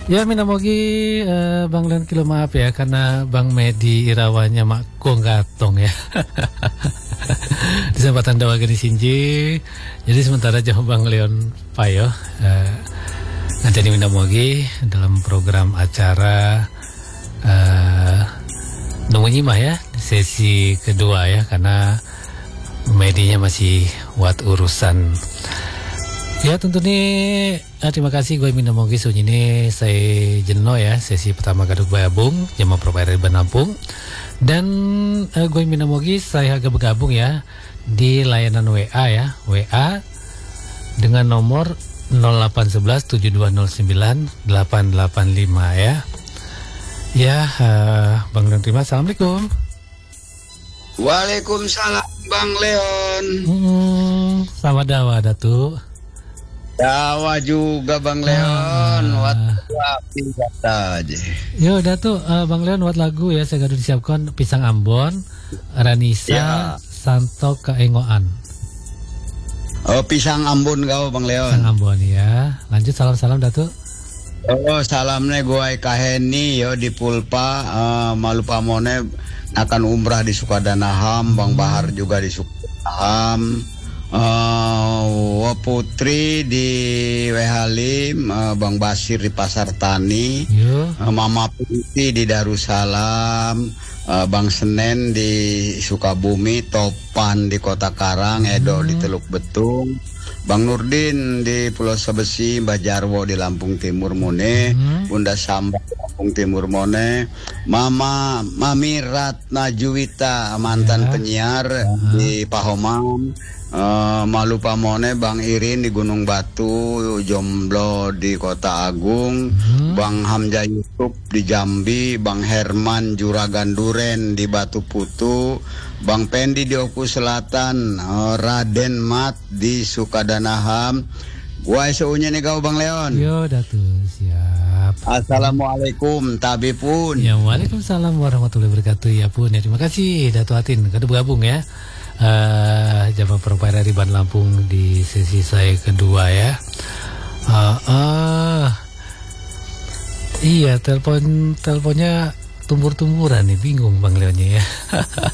Ya minamogi Bang Len kilo maaf ya karena Bang Medi Irawanya mak kong gatong ya. Disempatan dawa gini sinji. Jadi sementara jauh Bang Leon Payo ngajani minamogi dalam program acara nunggu nyimah ya sesi kedua ya karena medinya masih buat urusan. Ya tentu nih terima kasih gue minamogi sunyi ini saya jeno ya sesi pertama kaduk bayabung jama provider Banampung dan gue minamogi saya agak bergabung ya di layanan WA ya WA dengan nomor 0811 7209 885 ya ya Bang Leon terima assalamualaikum. Waalaikumsalam Bang Leon. Selamat dawa Datu. Dawa juga Bang Leon. Waktu kata aja. Yo Datu Bang Leon buat lagu ya saya gaduh disiapkan Pisang Ambon Ranisa ya. Santo Keengoan. Oh Pisang Ambon kau Bang Leon. Pisang Ambon ya. Lanjut salam-salam Datu. Oh salamnya gue Kaheni yo di Pulpa Malupamone akan umrah di Sukadanaham, Bang Bahar juga di Sukadanaham, Putri di Wehalim, Bang Basir di Pasar Tani, Mama Putih di Darussalam, Bang Senen di Sukabumi, Topan di Kota Karang, Edo di Teluk Betung, Bang Nurdin di Pulau Sebesi, Mbah Jarwo di Lampung Timur Mone, Bunda Samba di Lampung Timur Mone, Mami Ratna Juwita mantan penyiar di Pahomam, Malupa Mone, Bang Irin di Gunung Batu, Jomblo di Kota Agung, Bang Hamzah Yusuf di Jambi, Bang Herman Juragan Duren di Batu Putu, Bang Pendi di Oku Selatan, Raden Mat di Sukadanaham. Gua seunya nih kau Bang Leon. Yo Datu siap. Assalamualaikum Tabi pun. Ya waalaikumsalam warahmatullahi wabarakatuh ya pun ya terima kasih Datu Atin kadu bergabung ya. Java provider di Ban Lampung di sesi saya kedua ya. Iya teleponnya tumbur-tumburan nih bingung Bang Leonnya ya.